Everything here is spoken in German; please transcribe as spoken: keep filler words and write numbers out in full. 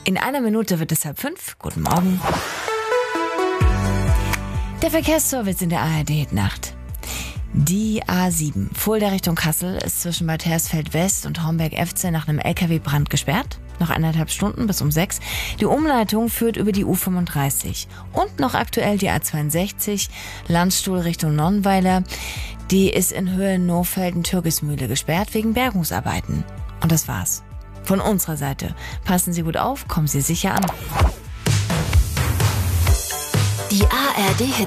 In einer Minute wird es halb fünf. Guten Morgen. Der Verkehrsservice in der A R D-Nacht. Die A sieben, Fulda Richtung Kassel, ist zwischen Bad Hersfeld West und Homberg-Efze nach einem L K W-Brand gesperrt. Noch eineinhalb Stunden bis um sechs. Die Umleitung führt über die U fünfunddreißig. Und noch aktuell die A zweiundsechzig, Landstuhl Richtung Nonnweiler. Die ist in Höhe Nohfelden-Türkismühle gesperrt wegen Bergungsarbeiten. Und das war's. Von unserer Seite. Passen Sie gut auf, kommen Sie sicher an. Die A R D-Hits